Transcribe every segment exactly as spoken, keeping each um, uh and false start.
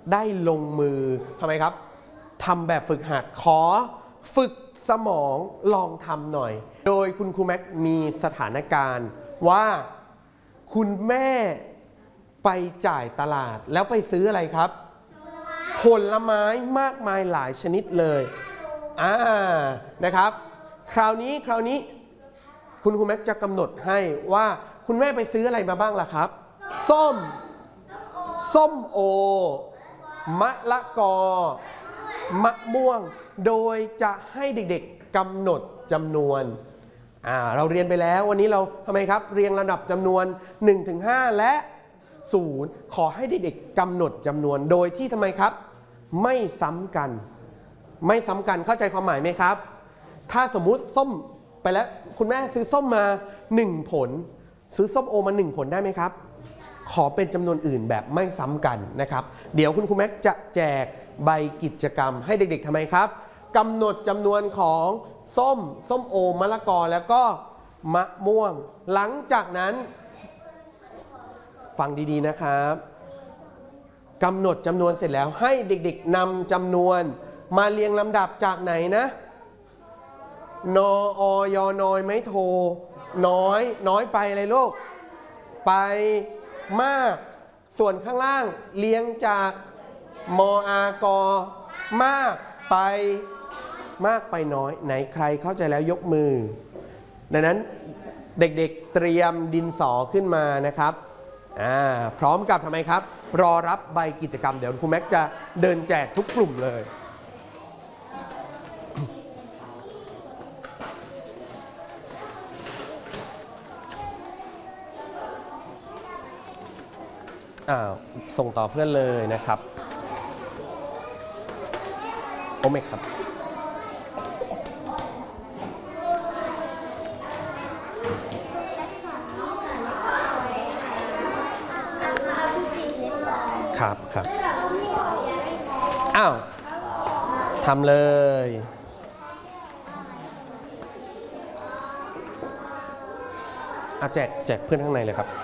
ได้ลงมือทำไมครับทำแบบฝึกหัดขอฝึกสมองลองทำหน่อยโดยคุณครูแม็กมีสถานการณ์ว่าคุณแม่ไปจ่ายตลาดแล้วไปซื้ออะไรครับผลไม้มากมายหลายชนิดเลยอ่านะครับคราวนี้คราวนี้คุณครูแม็กจะกำหนดให้ว่าคุณแม่ไปซื้ออะไรมาบ้างล่ะครับส้มส้มโอมะละกอมะม่วงโดยจะให้เด็กๆกำหนดจำนวนอ่าเราเรียนไปแล้ววันนี้เราทำไมครับเรียงระดับจำนวน หนึ่งถึงห้า และศูนย์ขอให้เด็กๆกำหนดจำนวนโดยที่ทำไมครับไม่ซ้ำกันไม่ซ้ำกันเข้าใจความหมายไหมครับถ้าสมมุติส้มไปแล้วคุณแม่ซื้อส้มมาหนึ่งผลซื้อส้มโอมาหนึ่งผลได้ไหมครับขอเป็นจำนวนอื่นแบบไม่ซ้ำกันนะครับเดี๋ยวคุณครูแม็กจะแจกใบกิจกรรมให้เด็กๆทำไมครับกำหนดจำนวนของส้มส้มโอมะละกอแล้วก็มะม่วงหลังจากนั้นฟังดีๆนะครับกำหนดจำนวนเสร็จแล้วให้เด็กๆนำจำนวนมาเรียงลำดับจากไหนนะนออยน้อยไม่โทน้อยน้อยไปอะไรลูกไปมากส่วนข้างล่างเรียงจากมอากอมากไปมากไปน้อยไหนใครเข้าใจแล้วยกมือดังนั้นเด็กๆเตรียมดินสอขึ้นมานะครับอ่าพร้อมกับทำไมครับรอรับใบกิจกรรมเดี๋ยวครูแม็กจะเดินแจกทุกกลุ่มเลยอ่าส่งต่อเพื่อนเลยนะครับโอเมกครับครับครับอ้าวทำเลยอ่ะแจกแจกเพื่อนข้างในเลยครับ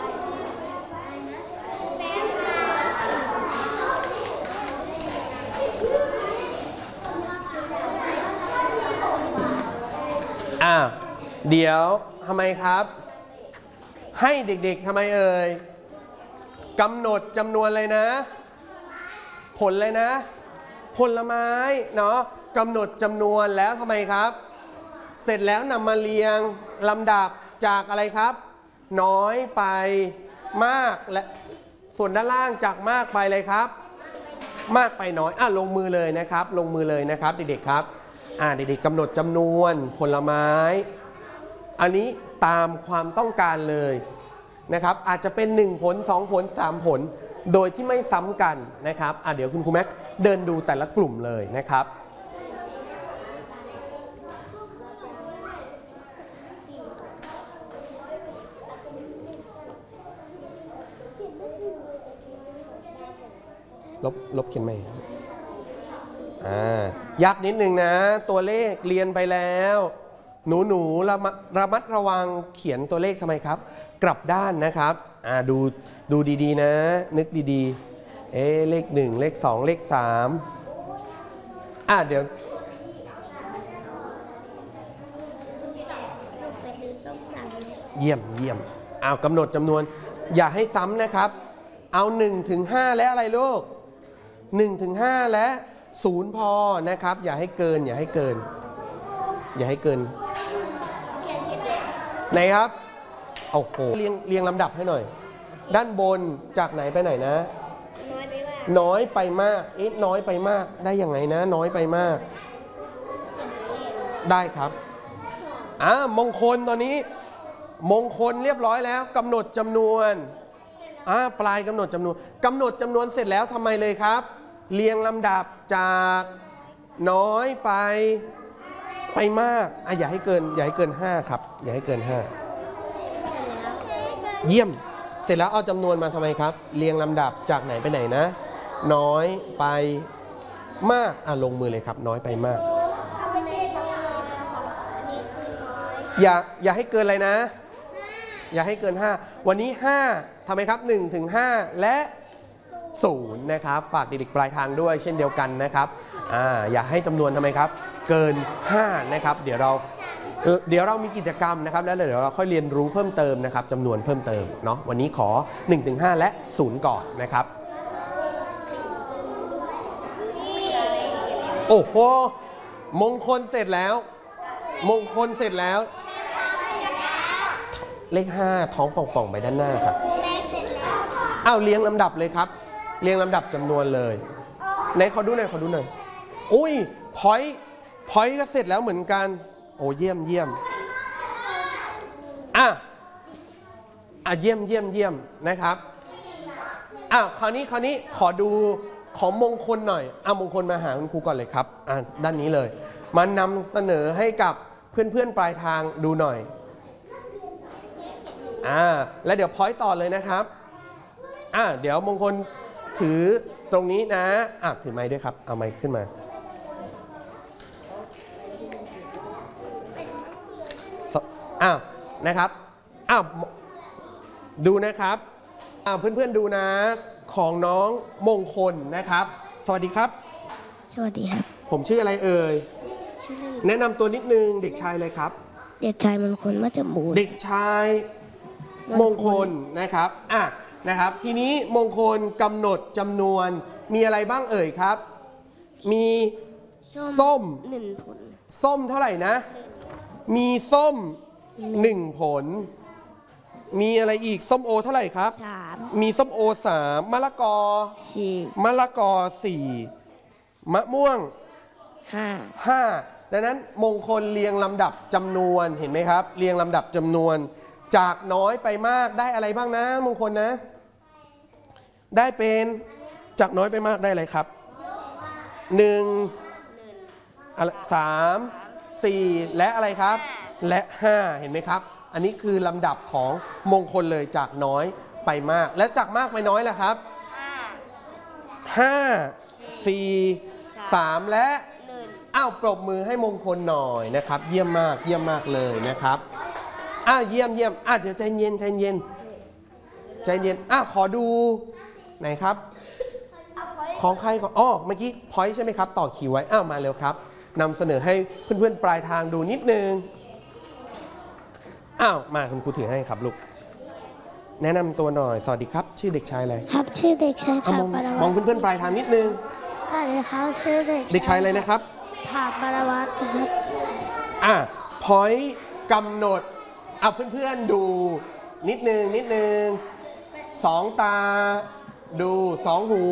อ่าเดี๋ยวทำไมครับให้เด็กๆทำไมเอ่ยกำหนดจำนวนเลยนะผลเลยนะผลไม้เนาะกำหนดจำนวนแล้วทำไมครับเสร็จแล้วนำมาเรียงลำดับจากอะไรครับน้อยไปมากและส่วนด้านล่างจากมากไปเลยครับมากไปน้อยอ่ะลงมือเลยนะครับลงมือเลยนะครับเด็กๆครับอ่าเด็กๆกำหนดจำนวนผลไม้อันนี้ตามความต้องการเลยนะครับอาจจะเป็นหนึ่งผลสองผลสามผลโดยที่ไม่ซ้ำกันนะครับอ่ะเดี๋ยวคุณครูแม็กเดินดูแต่ละกลุ่มเลยนะครับลบลบเขียนไหมอ่ายากนิดนึงนะตัวเลขเรียนไปแล้วหนูหนูระมัดระมัดระวังเขียนตัวเลขทำไมครับกลับด้านนะครับอ่าดูดูดีๆนะนึกดีๆเอ๊ะเลขหนึ่งเลขสองเลขสามอ่าเดี๋ยวเยี่ยมเยี่ยมเอากำหนดจำนวนอย่าให้ซ้ำนะครับเอาหนึ่งถึงห้าและอะไรลูกหนึ่งถึงห้าและศูนย์พอนะครับอย่าให้เกินอย่าให้เกินอย่าให้เกินไหนครับโอ้โหเรียงเรียงลำดับให้หน่อยด้านบนจากไหนไปไหนนะน้อยไปมากเอ๊ะน้อยไปมากได้ยังไงนะน้อยไปมากได้ครับอ่ามงคลตอนนี้มงคลเรียบร้อยแล้วกำหนดจำนวนอ่าปลายกำหนดจำนวนกำหนดจำนวนเสร็จแล้วทำไมเลยครับเรียงลำดับจากน้อยไปไปมากอ่ะอย่าให้เกินอย่าให้เกินห้าครับอย่าให้เกินห้าเยี่ยมเสร็จแล้วเอาจำนวนมาทำไมครับเรียงลำดับจากไหนไปไหนนะน้อยไปมากอ่ะลงมือเลยครับน้อยไปมากอย่าอย่าให้เกินอะไรนะอย่าให้เกินห้าวันนี้ห้าทำไมครับหนึ่งถึงห้าและศูนย์นะครับฝากเด็กๆปลายทางด้วยเช่นเดียวกันนะครับอ่าอยากให้จำนวนทำไมครับเกินห้านะครับเดี๋ยวเราเดี๋ยวเรามีกิจกรรมนะครับแล้วเดี๋ยวเราค่อยเรียนรู้เพิ่มเติมนะครับจำนวนเพิ่มเติมเนาะวันนี้ขอ หนึ่งถึงห้า และศูนย์ก่อนนะครับโอ้โหมงคลเสร็จแล้วมงคลเสร็จแล้วเลขห้าท้องป่องๆไปด้านหน้าครับอ้าวเรียงลำดับเลยครับเรียงลำดับจำนวนเลยไหนขอดูหน่อยขอดูหน่อยอุ้ยพอยต์พอยต์ก็เสร็จแล้วเหมือนกันโอ้เยี่ยมเยี่ยมอ่ะอ่ะเยี่ยมเยี่ยมเยี่ยมนะครับอ่ะคราวนี้คราวนี้ขอดูของมงคลหน่อยอ่ะมงคลมาหาคุณครูก่อนเลยครับอ่ะด้านนี้เลยมานำเสนอให้กับเพื่อนๆปลายทางดูหน่อยอ่าแล้วเดี๋ยวพอยต์ต่อเลยนะครับอ่ะเดี๋ยวมงคลถือตรงนี้นะอ่ะถือไม้ด้วยครับเอาไม้ขึ้นมาอ้าวนะครับอ้าวดูนะครับอ้าวเพื่อนๆดูนะของน้องมงคลนะครับสวัสดีครับสวัสดีครับผมชื่ออะไรเอ่ยแนะนำตัวนิดนึงเด็กชายเลยครับเด็กชายมงคลมาจากบูรเด็กชายมงคลนะครับอ่ะนะครับทีนี้มงคลกำหนดจำนวนมีอะไรบ้างเอ่ยครับมีส้มหนึ่งผลส้มเท่าไหร่นะมีส้มหนึ่งผลมีอะไรอีกส้มโอเท่าไหร่ครับสามมีส้มโอสามมะละกอสี่มะละกอสี่มะม่วงห้าห้าดังนั้นมงคลเรียงลำดับจำนวนเห็นไหมครับเรียงลำดับจำนวนจากน้อยไปมากได้อะไรบ้างนะมงคลนะได้เป็นจากน้อยไปมากได้อะไรครับหนึ่งสามสี่และอะไรครับและห้าเห็นไหมครับอันนี้คือลำดับของมงคลเลยจากน้อยไปมากและจากมากไปน้อยล่ะครับห้าสี่สามและอ้าวปรบมือให้มงคลหน่อยนะครับเยี่ยมมากเยี่ยมมากเลยนะครับอ้าวเยี่ยมเยี่ยมอ่ะเดี๋ยวใจเย็นใจเย็นใจเย็นอ้าวขอดูไหนครับของใครของอ๋อเมื่อกี้พอยต์ใช่ไหมครับต่อคิวไว้อ้าวมาเร็วครับนำเสนอให้เพื่อนๆปลายทางดูนิดนึงอ้าวมาคุณครูถือให้ครับลูกแนะนำตัวหน่อยสวัสดีครับชื่อเด็กชายอะไรครับชื่อเด็กชายถาปรวัตรมองเพื่อนๆปลายทางนิดนึงสวัสดีครับชื่อเด็กเด็กชายอะไรนะครับถาปรวัตรครับอ่ะพอยต์กำหนดเอาเพื่อนๆดูนิดนึงนิดนึงสองตาดูสองหู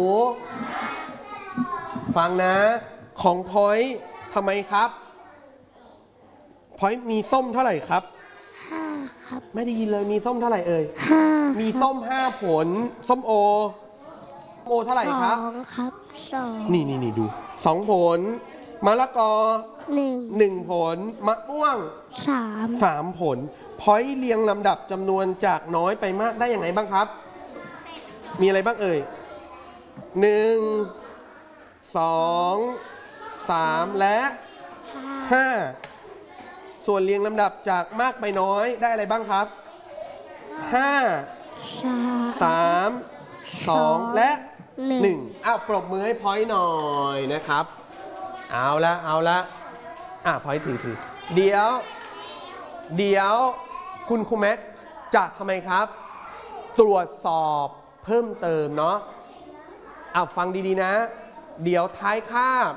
ฟังนะของพอยต์ทำไมครับพอยต์มีส้มเท่าไหร่ครับห้าครับไม่ได้ยินเลยมีส้มเท่าไหร่เอ่ยห้ามีส้มห้าผลส้มโอโอเท่าไหร่ครับสองครับสองนี่นี่นี่ดูสองผลมะละกอหนึ่งหนึ่งผลมะม่วงสามสามผลพอยต์เรียงลำดับจำนวนจากน้อยไปมากได้ยังไงบ้างครับมีอะไรบ้างเอ่ยหนึ่งสองสามและห้าส่วนเรียงลำดับจากมากไปน้อยได้อะไรบ้างครับห้าสามสองและหนึ่งอ้าวปรบมือให้พอยต์หน่อยนะครับเอาละเอาละอ่ะพอยต์ถือถือเดี๋ยวเดี๋ยวคุณครูแม็กจะทำไมครับตรวจสอบเพิ่มเติมเนาะอ่ะฟังดีๆนะเดี๋ยวท้ายคาบ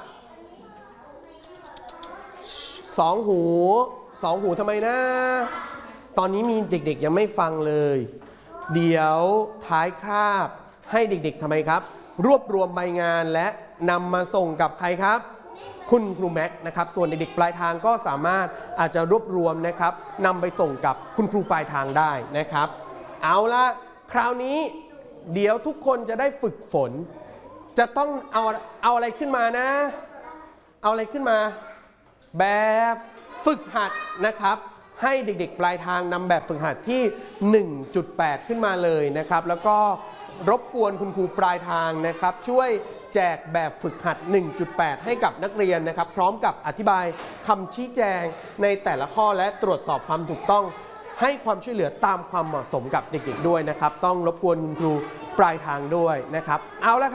สองหูสองหูทำไมนะตอนนี้มีเด็กๆยังไม่ฟังเลยเดี๋ยวท้ายคาบให้เด็กๆทำไมครับรวบรวมใบงานและนำมาส่งกับใครครับคุณครูแม็กนะครับส่วนเด็กๆปลายทางก็สามารถอาจจะรวบรวมนะครับนำไปส่งกับคุณครูปลายทางได้นะครับเอาละคราวนี้เดี๋ยวทุกคนจะได้ฝึกฝนจะต้องเอาเอาอะไรขึ้นมานะเอาอะไรขึ้นมาแบบฝึกหัดนะครับให้เด็กๆปลายทางนำแบบฝึกหัดที่ หนึ่งจุดแปด ขึ้นมาเลยนะครับแล้วก็รบกวนคุณครูปลายทางนะครับช่วยแจกแบบฝึกหัด หนึ่งจุดแปด ให้กับนักเรียนนะครับพร้อมกับอธิบายคำชี้แจงในแต่ละข้อและตรวจสอบความถูกต้องให้ความช่วยเหลือตามความเหมาะสมกับเด็กๆด้วยนะครับต้องรบกวนคุณครูปลายทางด้วยนะครับ เอาละครับ